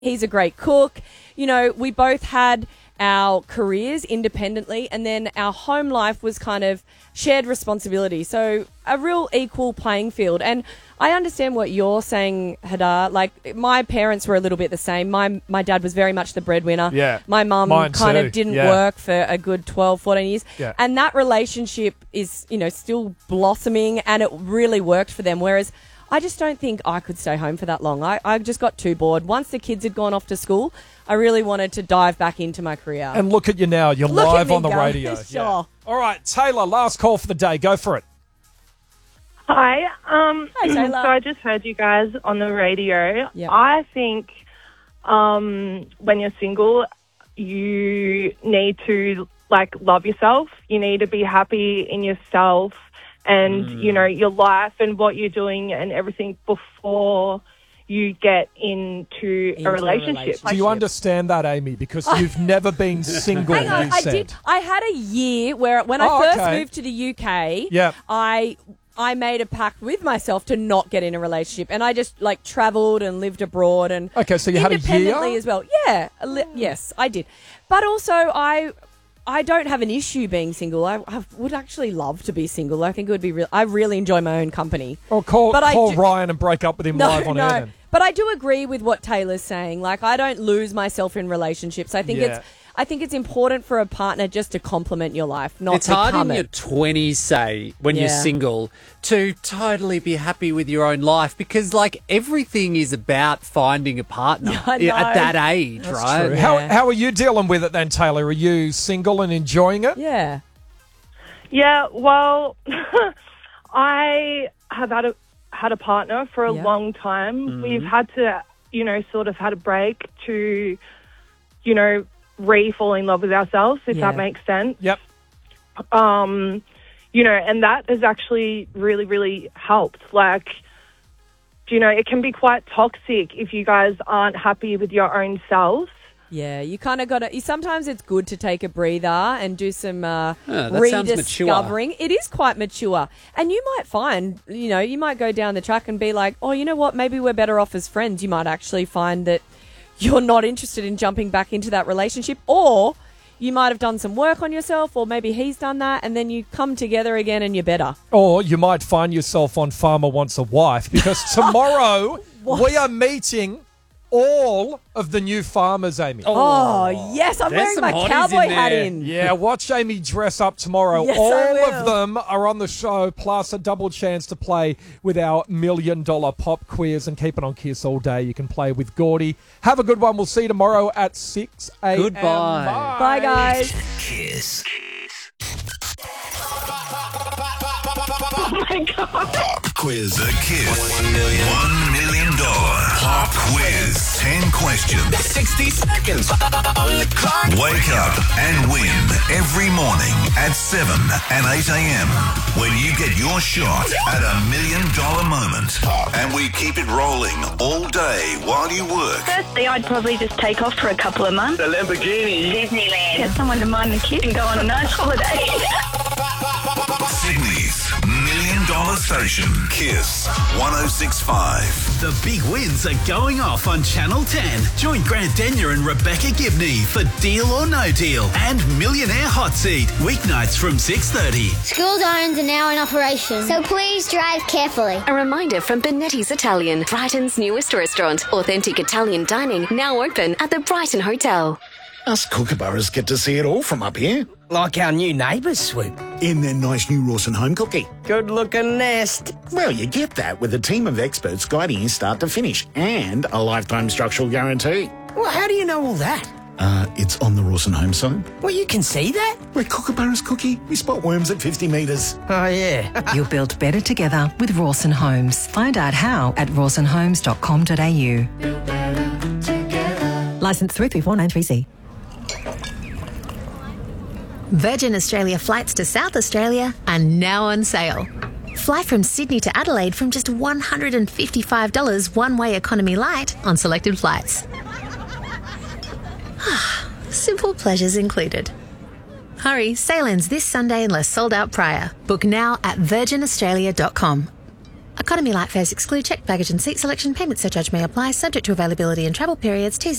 He's a great cook. You know, we both had our careers independently, and then our home life was kind of shared responsibility. So a real equal playing field. And I understand what you're saying, Hadar. Like, my parents were a little bit the same. My dad was very much the breadwinner. Yeah. My mum kind of didn't work for a good 12, 14 years. Yeah. And that relationship is, you know, still blossoming, and it really worked for them. Whereas I just don't think I could stay home for that long. I just got too bored. Once the kids had gone off to school, I really wanted to dive back into my career. And look at you now. You're live on the radio. Sure. Yeah. All right, Taylor, last call for the day. Go for it. Hi. Hi, Taylor. So I just heard you guys on the radio. Yep. I think when you're single, you need to, like, love yourself. You need to be happy in yourself and, you know, your life and what you're doing and everything before you get into a relationship. Do you understand that, Amy? Because you've never been single, Hang on, you I said. did. I had a year where when I first moved to the UK, Yep. I made a pact with myself to not get in a relationship, and I just like travelled and lived abroad and Okay, so you had a independently year? as well. Yeah, yes, I did. But also, I don't have an issue being single. I would actually love to be single. I think it would be real. I really enjoy my own company. Or call Ryan and break up with him live on air then. But I do agree with what Taylor's saying. Like, I don't lose myself in relationships. I think it's important for a partner just to complement your life, not It's hard become in your 20s, say, when you're single, to totally be happy with your own life because, like, everything is about finding a partner at that age, That's right? true. How are you dealing with it then, Taylor? Are you single and enjoying it? Yeah. Yeah, well, I have had a partner for a long time. We've had to, you know, sort of had a break to, you know, fall in love with ourselves, if that makes sense. Yep. You know, and that has actually really, really helped. Like, you know, it can be quite toxic if you guys aren't happy with your own selves. Yeah, you kind of got to... Sometimes it's good to take a breather and do some that sounds rediscovering. mature. It is quite mature. And you might find, you know, you might go down the track and be like, oh, you know what, maybe we're better off as friends. You might actually find that you're not interested in jumping back into that relationship, or you might have done some work on yourself, or maybe he's done that, and then you come together again and you're better. Or you might find yourself on Farmer Wants a Wife, because tomorrow we are meeting all of the new farmers, Amy. Oh, yes, I'm wearing my cowboy hat in. Yeah, watch Amy dress up tomorrow. Yes, all I will. of them are on the show, plus a double chance to play with our $1 million pop quiz, and keep it on Kiss all day. You can play with Gordy. Have a good one. We'll see you tomorrow at 6 a.m. Goodbye. Bye, guys. Kiss. Oh, my God. Pop quiz. The Kiss. $1 million pop quiz. 10 questions. 60 seconds on the clock. Wake up and win every morning at 7 and 8 a.m. when you get your shot at $1 million moment. And we keep it rolling all day while you work. Firstly, I'd probably just take off for a couple of months. The Lamborghini. Disneyland. Get someone to mind the kid and go on a nice holiday. Sydney's $1 million station. Kiss 106.5. The big wins are going off on Channel 10. Join Grant Denyer and Rebecca Gibney for Deal or No Deal and Millionaire Hot Seat. Weeknights from 6:30. School zones are now in operation, so please drive carefully. A reminder from Benetti's Italian, Brighton's newest restaurant. Authentic Italian dining now open at the Brighton Hotel. Us kookaburras get to see it all from up here. Like our new neighbours, Swoop. In their nice new Rawson home cookie. Good-looking nest. Well, you get that with a team of experts guiding you start to finish and a lifetime structural guarantee. Well, how do you know all that? It's on the Rawson home side. Well, you can see that? We're kookaburras, Cookie. We spot worms at 50 metres. Oh, yeah. You'll build better together with Rawson Homes. Find out how at rawsonhomes.com.au. Licence 334930C. Virgin Australia flights to South Australia are now on sale. Fly from Sydney to Adelaide from just $155 one-way economy light on selected flights. Simple pleasures included. Hurry, sail ends this Sunday unless sold out prior. Book now at virginaustralia.com. Economy Light fares exclude checked baggage and seat selection. Payment surcharge may apply, subject to availability and travel periods. T's